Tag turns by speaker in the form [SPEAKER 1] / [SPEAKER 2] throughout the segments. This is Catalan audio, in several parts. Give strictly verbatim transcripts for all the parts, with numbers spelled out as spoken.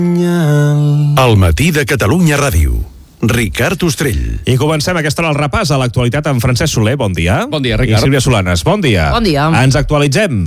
[SPEAKER 1] El matí de Catalunya Ràdio. Ricard Ostrell.
[SPEAKER 2] I comencem aquesta hora el repàs a l'actualitat amb Francesc Soler. Bon dia.
[SPEAKER 3] Bon dia, Ricard.
[SPEAKER 2] I Sílvia Solanes. Bon dia.
[SPEAKER 4] Bon dia.
[SPEAKER 2] Ens actualitzem.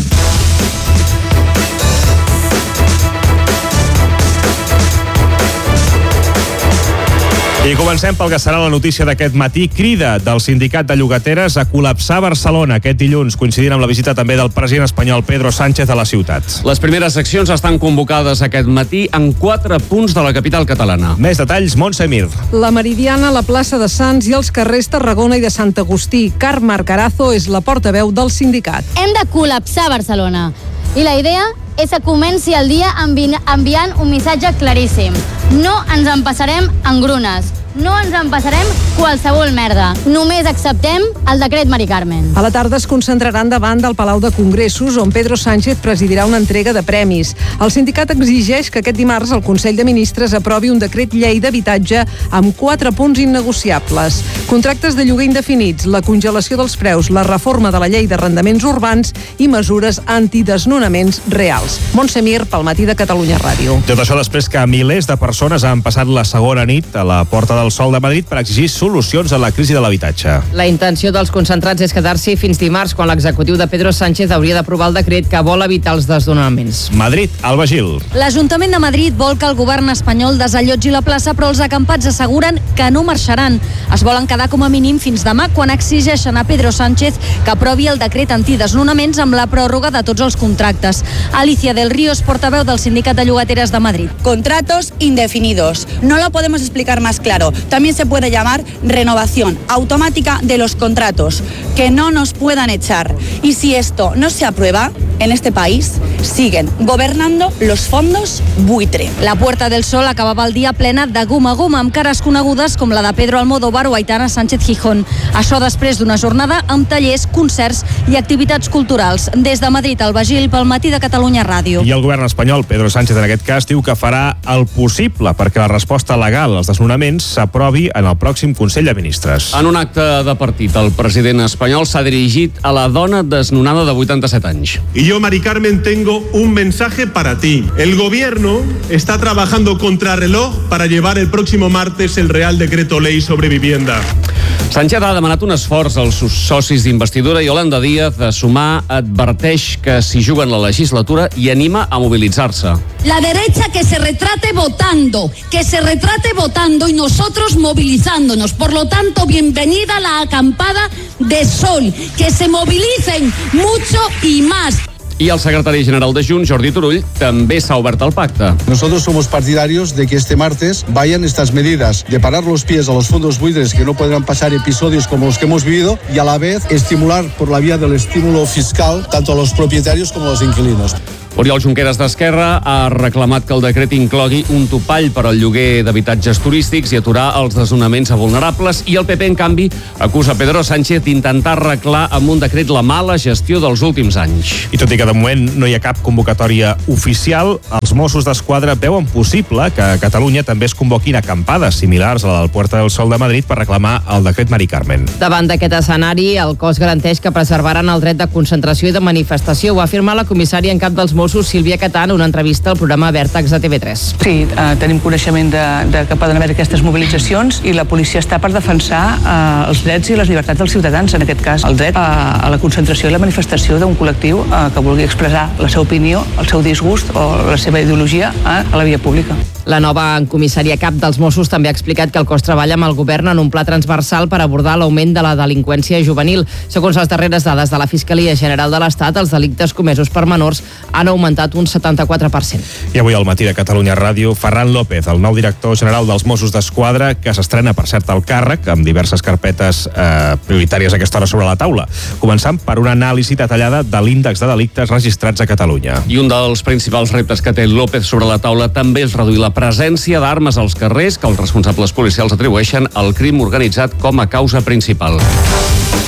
[SPEAKER 2] I comencem pel que serà la notícia d'aquest matí. Crida del sindicat de llogateres a col·lapsar Barcelona aquest dilluns, coincidint amb la visita també del president espanyol Pedro Sánchez a la ciutat.
[SPEAKER 3] Les primeres accions estan convocades aquest matí en quatre punts de la capital catalana.
[SPEAKER 2] Més detalls, Montse Mir.
[SPEAKER 5] La Meridiana, la plaça de Sants i els carrers Tarragona i de Sant Agustí. Carme Arcarazo és la portaveu del sindicat.
[SPEAKER 6] Hem de col·lapsar Barcelona. I la idea és que comenci el dia envi- enviant un missatge claríssim. No ens empassarem engrunes. No ens empassarem qualsevol merda. Només acceptem el decret Mari Carmen.
[SPEAKER 5] A la tarda es concentraran davant del Palau de Congressos, on Pedro Sánchez presidirà una entrega de premis. El sindicat exigeix que aquest dimarts el Consell de Ministres aprovi un decret llei d'habitatge amb quatre punts innegociables. Contractes de lloguer indefinits, la congelació dels preus, la reforma de la llei d'arrendaments urbans i mesures antidesnonaments reals. Montse Mir, pel matí de Catalunya Ràdio.
[SPEAKER 2] Tot això després que milers de persones han passat la segona nit a la Porta del Sol de Madrid per exigir solucions a la crisi de l'habitatge.
[SPEAKER 4] La intenció dels concentrats és quedar-s'hi fins dimarts, quan l'executiu de Pedro Sánchez hauria d'aprovar el decret que vol evitar els desnonaments.
[SPEAKER 2] Madrid, Alba Gil.
[SPEAKER 7] L'Ajuntament de Madrid vol que el govern espanyol desallotgi la plaça, però els acampats asseguren que no marxaran. Es volen quedar com a mínim fins demà, quan exigeixen a Pedro Sánchez que aprovi el decret antidesnonaments amb la pròrroga de tots els contractes. Alicia del Río és portaveu del Sindicat de Llogateres de Madrid.
[SPEAKER 8] Contratos indefinidos. No lo podemos explicar más claro. También se puede llamar renovación automática de los contratos, que no nos puedan echar. Y si esto no se aprueba, en este país siguen gobernando los fondos buitre.
[SPEAKER 7] La Puerta del Sol acabava el dia plena de gom a gom, amb cares conegudes com la de Pedro Almodóvar o Aitana Sánchez Gijón. Això després d'una jornada amb tallers, concerts i activitats culturals. Des de Madrid, Alba Gil, pel matí de Catalunya Ràdio.
[SPEAKER 2] I el govern espanyol, Pedro Sánchez en aquest cas, diu que farà el possible perquè la resposta legal als desnonaments s'aprovi en el pròxim Consell de Ministres.
[SPEAKER 3] En un acte de partit, el president espanyol s'ha dirigit a la dona desnonada de vuitanta-set anys.
[SPEAKER 9] Y yo, Mari Carmen, tengo un mensaje para ti. El gobierno está trabajando contrarreloj para llevar el próximo martes el Real Decreto Ley sobre vivienda.
[SPEAKER 3] Sánchez ha demanat un esforç als socis d'investidura i Yolanda Díaz de Sumar adverteix que s'hi juguen la legislatura i anima a mobilitzar-se.
[SPEAKER 10] La derecha que se retrate votando, que se retrate votando y nosotros movilizándonos. Por lo tanto, bienvenida a la acampada de Sol. Que se movilicen mucho y más.
[SPEAKER 3] I el secretari general de Junts, Jordi Turull, també s'ha obert al pacte.
[SPEAKER 11] Nosotros somos partidarios de que este martes vayan estas medidas de parar los pies a los fondos buitres, que no podrán pasar episodios como los que hemos vivido, y a la vez estimular por la vía del estímulo fiscal tanto a los propietarios como a los inquilinos.
[SPEAKER 3] Oriol Junqueras d'Esquerra ha reclamat que el decret inclogui un topall per al lloguer d'habitatges turístics i aturar els desnonaments a vulnerables, i el P P, en canvi, acusa Pedro Sánchez d'intentar arreglar amb un decret la mala gestió dels últims anys.
[SPEAKER 2] I tot i que de moment no hi ha cap convocatòria oficial, els Mossos d'Esquadra veuen possible que a Catalunya també es convoquin acampades similars a la del Puerta del Sol de Madrid per reclamar el decret Mari Carmen.
[SPEAKER 4] Davant d'aquest escenari, el cos garanteix que preservaran el dret de concentració i de manifestació. Ho ha afirmat la comissària en cap dels Mossos, Sílvia Catà, en una entrevista al programa Vèrtex de T V tres.
[SPEAKER 12] Sí, eh, tenim coneixement de, de que poden haver aquestes mobilitzacions i la policia està per defensar eh, els drets i les llibertats dels ciutadans, en aquest cas el dret a, a la concentració i la manifestació d'un col·lectiu eh, que vulgui expressar la seva opinió, el seu disgust o la seva ideologia eh, a la via pública.
[SPEAKER 4] La nova comissària cap dels Mossos també ha explicat que el cos treballa amb el govern en un pla transversal per abordar l'augment de la delinqüència juvenil. Segons les darreres dades de la Fiscalia General de l'Estat, els delictes comesos per menors han augmentat un setanta-quatre per cent.
[SPEAKER 2] I avui al matí de Catalunya Ràdio, Ferran López, el nou director general dels Mossos d'Esquadra, que s'estrena, per cert, al càrrec, amb diverses carpetes eh, prioritàries a aquesta hora sobre la taula. Començant per una anàlisi detallada de l'índex de delictes registrats a Catalunya.
[SPEAKER 3] I un dels principals reptes que té López sobre la taula també és reduir la presència d'armes als carrers, que els responsables policials atribueixen al crim organitzat com a causa principal.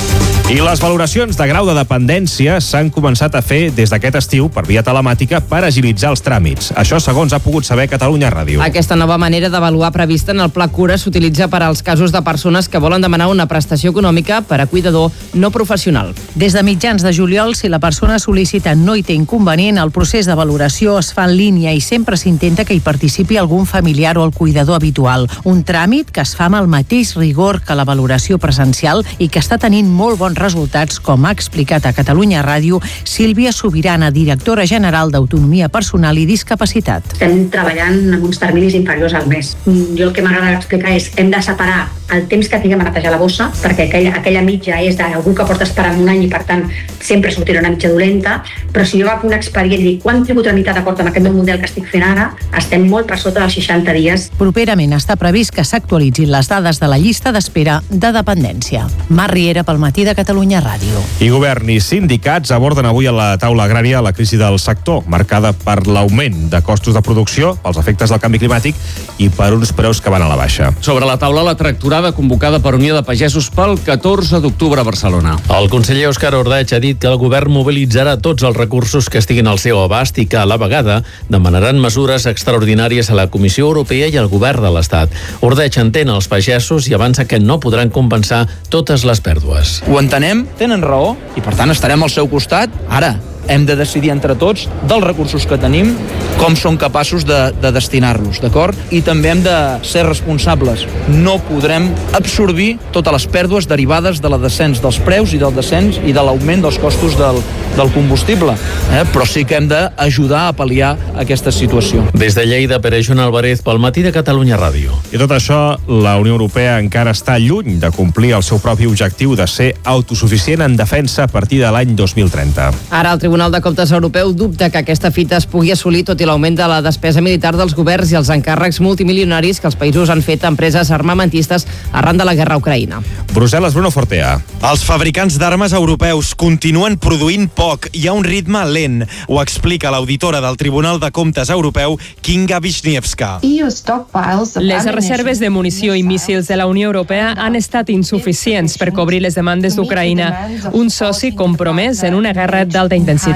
[SPEAKER 2] I les valoracions de grau de dependència s'han començat a fer des d'aquest estiu per via telemàtica per agilitzar els tràmits. Això segons ha pogut saber Catalunya Ràdio.
[SPEAKER 4] Aquesta nova manera d'avaluar prevista en el Pla Cura s'utilitza per als casos de persones que volen demanar una prestació econòmica per a cuidador no professional.
[SPEAKER 13] Des de mitjans de juliol, si la persona sol·licita no hi té inconvenient, el procés de valoració es fa en línia i sempre s'intenta que hi participi algun familiar o el cuidador habitual. Un tràmit que es fa amb el mateix rigor que la valoració presencial i que està tenint molt bons resultats, com ha explicat a Catalunya Ràdio Sílvia Sobirana, directora general d'Autonomia Personal i Discapacitat.
[SPEAKER 14] Estem treballant en uns terminis inferiors al mes. Jo el que m'agrada explicar és hem de separar el temps que tinguem a netejar la bossa, perquè aquella, aquella mitja és d'algú que porta esperant un any i per tant sempre sortirà una mitja dolenta, però si jo agafo un expedient i dic quant tributo tramitat d'acord amb aquest nou model que estic fent ara, estem molt per sota dels seixanta dies.
[SPEAKER 13] Properament està previst que s'actualitzin les dades de la llista d'espera de dependència. Mar Riera pel Matí de Catalunya Ràdio.
[SPEAKER 2] I govern i sindicats aborden avui a la taula agrària la crisi del sector, marcada per l'augment de costos de producció, pels efectes del canvi climàtic i per uns preus que van a la baixa.
[SPEAKER 3] Sobre la taula, la tractorada convocada per Unió de Pagesos pel catorze d'octubre a Barcelona.
[SPEAKER 15] El conseller Òscar Ordeig ha dit que el govern mobilitzarà tots els recursos que estiguin al seu abast i que, a la vegada, demanaran mesures extraordinàries a la Comissió Europea i al govern de l'Estat. Ordeig entén els pagesos i avança que no podran compensar totes les pèrdues.
[SPEAKER 16] Ho entenem, tenen raó i per tant estarem al seu costat. Ara hem de decidir entre tots dels recursos que tenim com som capaços de, de destinar-los, d'acord? I també hem de ser responsables. No podrem absorbir totes les pèrdues derivades de la descens dels preus i del descens i de l'augment dels costos del, del combustible, eh? Però sí que hem d'ajudar a pal·liar aquesta situació.
[SPEAKER 15] Des de Lleida, Pere Joan Alvarez pel Matí de Catalunya Ràdio.
[SPEAKER 2] I tot això, la Unió Europea encara està lluny de complir el seu propi objectiu de ser autosuficient en defensa a partir de l'any dos mil trenta.
[SPEAKER 4] Ara el Tribunal de Comptes Europeu dubta que aquesta fita es pugui assolir tot i l'augment de la despesa militar dels governs i els encàrrecs multimilionaris que els països han fet a empreses armamentistes arran de la guerra a Ucraïna.
[SPEAKER 2] Brussel·les, Bruno Fortea.
[SPEAKER 17] Els fabricants d'armes europeus continuen produint poc i a un ritme lent. Ho explica l'auditora del Tribunal de Comptes Europeu, Kinga Wisniewska.
[SPEAKER 18] Les reserves de munició i míssils de la Unió Europea han estat insuficients per cobrir les demandes d'Ucraïna, un soci compromès en una guerra d'alta intensitat.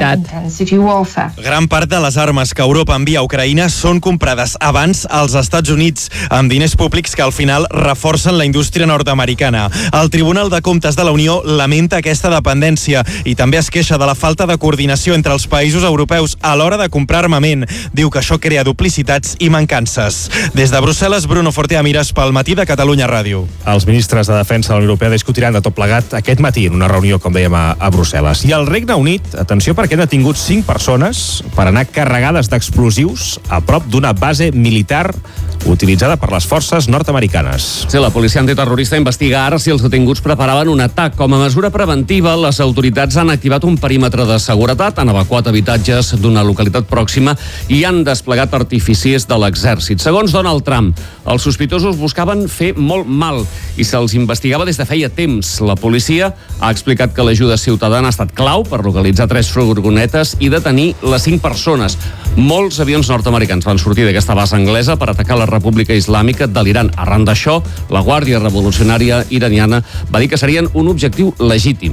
[SPEAKER 17] Gran part de les armes que Europa envia a Ucraïna són comprades abans als Estats Units, amb diners públics que al final reforcen la indústria nord-americana. El Tribunal de Comptes de la Unió lamenta aquesta dependència i també es queixa de la falta de coordinació entre els països europeus a l'hora de comprar armament. Diu que això crea duplicitats i mancances. Des de Brussel·les, Bruno Fortea Mires pel Matí de Catalunya Ràdio.
[SPEAKER 2] Els ministres de Defensa de la Unió Europea discutiran de tot plegat aquest matí en una reunió, com dèiem, a, a Brussel·les. I el Regne Unit, atenció, perquè han detingut cinc persones per anar carregades d'explosius a prop d'una base militar utilitzada per les forces nord-americanes.
[SPEAKER 3] Sí, la policia antiterrorista investiga ara si els detinguts preparaven un atac. Com a mesura preventiva, les autoritats han activat un perímetre de seguretat, han evacuat habitatges d'una localitat pròxima i han desplegat artificiers de l'exèrcit. Segons Donald Trump, els sospitosos buscaven fer molt mal i se'ls investigava des de feia temps. La policia ha explicat que l'ajuda ciutadana ha estat clau per localitzar tres furgonetes i detenir les cinc persones. Molts avions nord-americans van sortir d'aquesta base anglesa per atacar la República Islàmica de l'Iran. Arran d'això, la Guàrdia Revolucionària iraniana va dir que serien un objectiu legítim.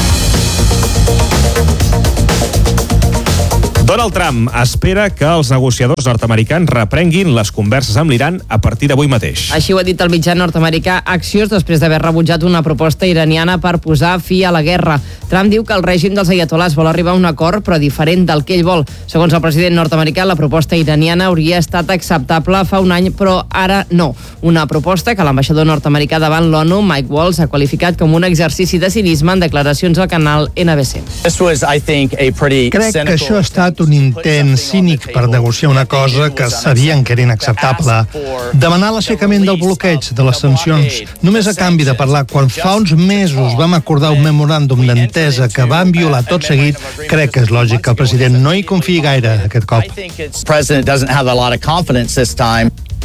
[SPEAKER 2] Donald Trump espera que els negociadors nord-americans reprenguin les converses amb l'Iran a partir d'avui mateix.
[SPEAKER 4] Així ho ha dit el mitjà nord-americà Axios després d'haver rebutjat una proposta iraniana per posar fi a la guerra. Trump diu que el règim dels aiatolars vol arribar a un acord, però diferent del que ell vol. Segons el president nord-americà, la proposta iraniana hauria estat acceptable fa un any, però ara no. Una proposta que l'ambaixador nord-americà davant l'ONU, Mike Waltz, ha qualificat com un exercici de cinisme en declaracions al canal N B C.
[SPEAKER 19] Crec que això ha estat un intent cínic per negociar una cosa que sabien que era inacceptable. Demanar l'aixecament del bloqueig de les sancions només a canvi de parlar quan fa uns mesos vam acordar un memoràndum d'entesa que van violar tot seguit, crec que és lògic que el president no hi confiï gaire aquest cop.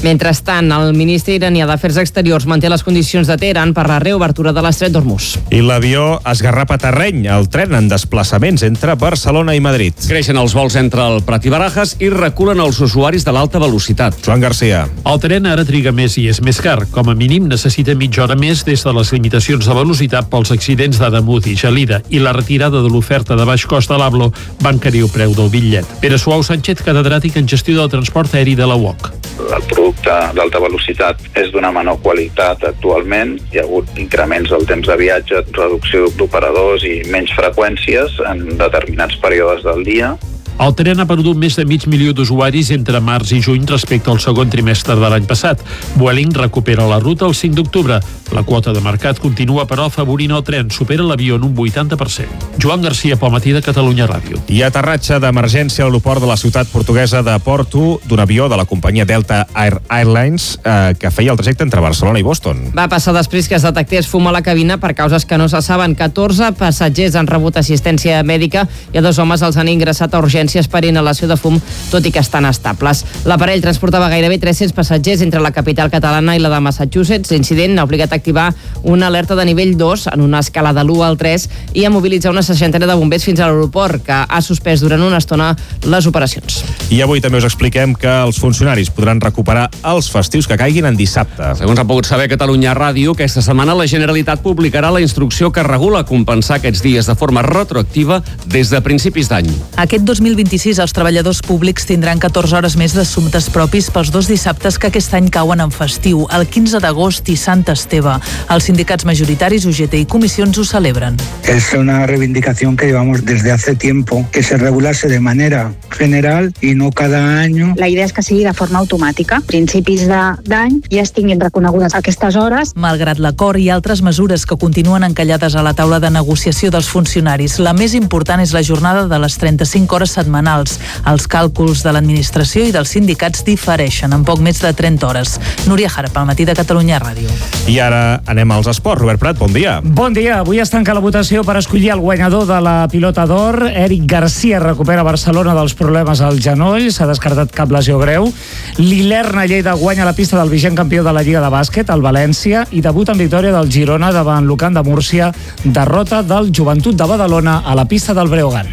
[SPEAKER 4] Mentrestant, el ministre iranià d'Afers Exteriors manté les condicions de Teheran per la reobertura de l'estret d'Hormuz.
[SPEAKER 2] I l'avió esgarrapa terreny, el tren en desplaçaments entre Barcelona i Madrid.
[SPEAKER 3] Creixen els vols entre el Prat i Barajas i reculen els usuaris de l'alta velocitat.
[SPEAKER 2] Joan Garcia.
[SPEAKER 20] El tren ara triga més i és més car. Com a mínim necessita mitja hora més des de les limitacions de velocitat pels accidents d'Ademuz i Gelida i la retirada de l'oferta de baix cost a l'Ablo van carir el preu del bitllet. Pere Suau Sánchez, catedràtic en gestió del transport aeri de la U O C.
[SPEAKER 21] El producte d'alta velocitat és d'una menor qualitat actualment. Hi ha hagut increments del temps de viatge, reducció d'operadors i menys freqüències en determinats períodes del dia.
[SPEAKER 20] El tren ha perdut més de mig milió d'usuaris entre març i juny respecte al segon trimestre de l'any passat. Vueling recupera la ruta el cinc d'octubre. La quota de mercat continua, però, afavorint el tren. Supera l'avió en un vuitanta per cent. Joan Garcia, Pel Matí de Catalunya Ràdio.
[SPEAKER 2] I aterratge d'emergència a l'aeroport de la ciutat portuguesa de Porto d'un avió de la companyia Delta Air Airlines eh, que feia el trajecte entre Barcelona i Boston.
[SPEAKER 4] Va passar després que es detectés fum a la cabina per causes que no se saben. catorze passatgers han rebut assistència mèdica i a dos homes els han ingressat a urgències per inhalació de fum, tot i que estan estables. L'aparell transportava gairebé tres-cents passatgers entre la capital catalana i la de Massachusetts. L'incident ha obligat a activar una alerta de nivell dos en una escala de l'u al tres i a mobilitzar una seixantena de bombers fins a l'aeroport, que ha suspès durant una estona les operacions.
[SPEAKER 2] I avui també us expliquem que els funcionaris podran recuperar els festius que caiguin en dissabte.
[SPEAKER 3] Segons ha pogut saber Catalunya Ràdio, aquesta setmana la Generalitat publicarà la instrucció que regula compensar aquests dies de forma retroactiva des de principis d'any.
[SPEAKER 22] Aquest dos mil vint-i-sis els treballadors públics tindran catorze hores més d'assumptes propis pels dos dissabtes que aquest any cauen en festiu, el quinze d'agost i Sant Esteve. Els sindicats majoritaris, U G T i comissions ho celebren.
[SPEAKER 23] Es una reivindicación que llevamos desde hace tiempo, que se regulase de manera general y no cada año.
[SPEAKER 14] La idea és que sigui de forma automàtica. Principis d'any ja es tinguin reconegudes aquestes hores.
[SPEAKER 22] Malgrat l'acord i altres mesures que continuen encallades a la taula de negociació dels funcionaris, la més important és la jornada de les trenta-cinc hores setmanals. Els càlculs de l'administració i dels sindicats difereixen en poc més de trenta hores. Núria Jara, Pel Matí de Catalunya Ràdio.
[SPEAKER 2] I ara anem als esports. Robert Prat, bon dia.
[SPEAKER 24] Bon dia. Avui es tanca la votació per escollir el guanyador de la pilota d'or. Eric Garcia recupera Barcelona dels problemes al genoll. S'ha descartat cap lesió greu. L'Ilerna Lleida guanya la pista del vigent campió de la Lliga de Bàsquet, el València, i debut en victòria del Girona davant l'Ucán de Múrcia. Derrota del Joventut de Badalona a la pista del Breogán.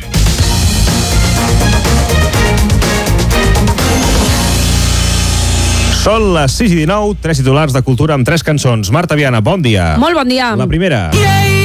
[SPEAKER 2] Són les sis i dinou, tres titulars de cultura amb tres cançons. Marta Viana, bon dia.
[SPEAKER 25] Molt bon dia.
[SPEAKER 2] La primera.
[SPEAKER 25] Yeah!